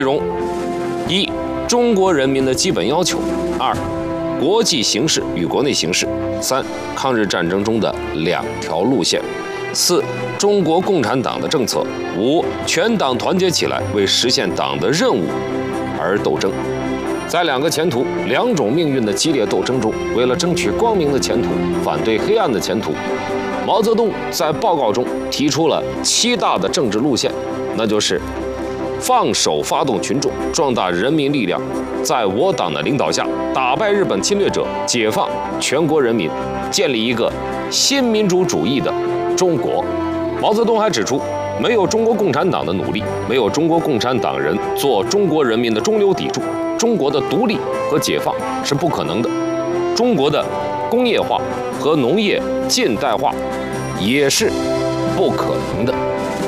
容：一、中国人民的基本要求；二、国际形势与国内形势；三、抗日战争中的2条路线；四、中国共产党的政策；五、全党团结起来为实现党的任务而斗争。在2个前途、2种命运的激烈斗争中，为了争取光明的前途，反对黑暗的前途，毛泽东在报告中提出了7大的政治路线，那就是放手发动群众，壮大人民力量，在我党的领导下打败日本侵略者，解放全国人民，建立一个新民主主义的中国。毛泽东还指出，没有中国共产党的努力，没有中国共产党人做中国人民的中流砥柱，中国的独立和解放是不可能的。中国的工业化和农业近代化也是不可能的。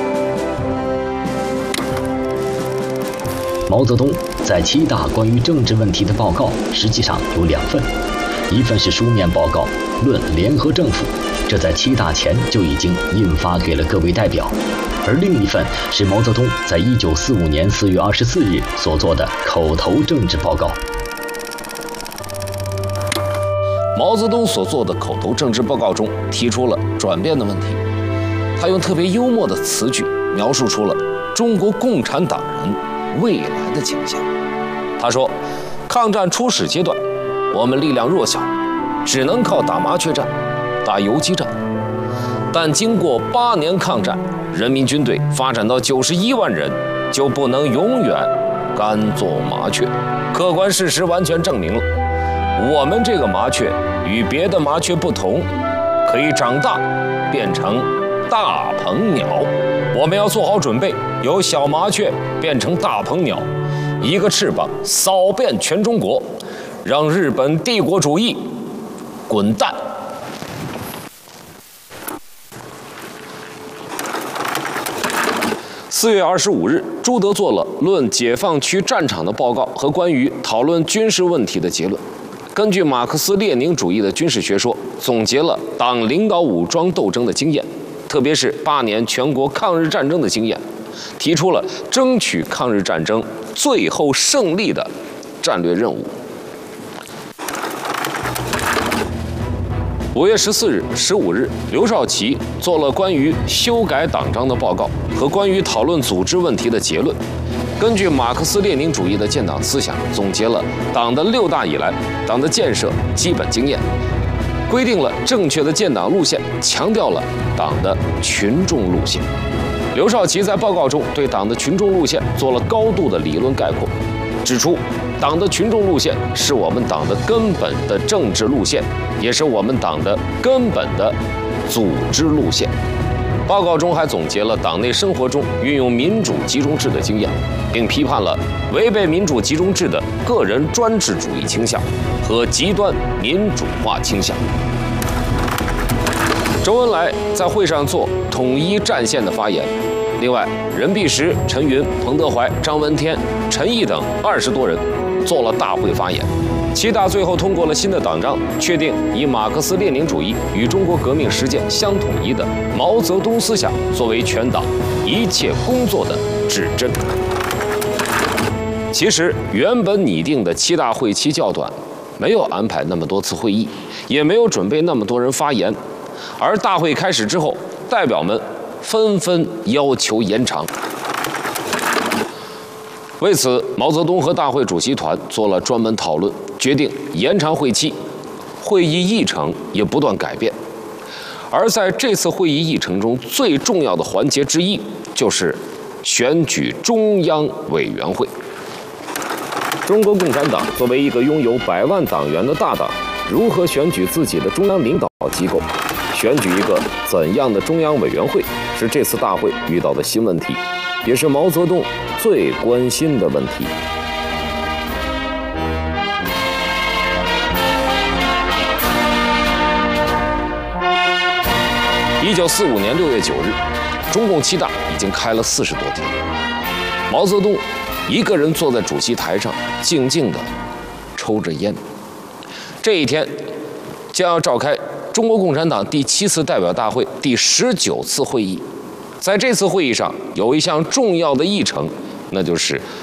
毛泽东在7大关于政治问题的报告实际上有2份，一份是书面报告《论联合政府》，这在7大前就已经印发给了各位代表，而另一份是毛泽东在1945年4月24日所做的口头政治报告。 毛泽东所做的口头政治报告中提出了转变的问题，他用特别幽默的词句描述出了中国共产党人未来的倾向。他说，抗战初始阶段，我们力量弱小，只能靠打麻雀战、打游击战。但经过8年抗战，人民军队发展到91万人，就不能永远甘做麻雀。客观事实完全证明了，我们这个麻雀与别的麻雀不同，可以长大变成大鹏鸟。我们要做好准备，由小麻雀变成大鹏鸟，一个翅膀扫遍全中国，让日本帝国主义滚蛋。4月25日，朱德做了论解放区战场的报告和关于讨论军事问题的结论。根据马克思列宁主义的军事学说，总结了党领导武装斗争的经验，特别是8年全国抗日战争的经验，提出了争取抗日战争最后胜利的战略任务。5月14日、15日，刘少奇做了关于修改党章的报告和关于讨论组织问题的结论。根据马克思列宁主义的建党思想，总结了党的6大以来党的建设基本经验，规定了正确的建党路线，强调了党的群众路线。刘少奇在报告中对党的群众路线做了高度的理论概括，指出党的群众路线是我们党的根本的政治路线，也是我们党的根本的组织路线。报告中还总结了党内生活中运用民主集中制的经验，并批判了违背民主集中制的个人专制主义倾向和极端民主化倾向。周恩来在会上做统一战线的发言。另外，任弼时、陈云、彭德怀、张闻天、陈毅等20多人做了大会发言。7大最后通过了新的党章，确定以马克思列宁主义与中国革命实践相统一的毛泽东思想作为全党一切工作的指针。其实原本拟定的7大会期较短，没有安排那么多次会议，也没有准备那么多人发言，而大会开始之后，代表们纷纷要求延长。为此，毛泽东和大会主席团做了专门讨论，决定延长会期，会议议程也不断改变。而在这次会议议程中，最重要的环节之一就是选举中央委员会。中国共产党作为一个拥有100万党员的大党，如何选举自己的中央领导机构，选举一个怎样的中央委员会，是这次大会遇到的新问题，也是毛泽东最关心的问题。1945年6月9日，中共7大已经开了40多天，毛泽东一个人坐在主席台上，静静地抽着烟。这一天将要召开中国共产党第7次代表大会第19次会议。在这次会议上，有一项重要的议程，那就是